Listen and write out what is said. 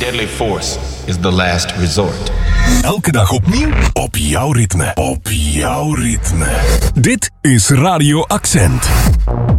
deadly force is the last resort. Elke dag opnieuw op jouw ritme. Op jouw ritme. Dit is Radio Accent.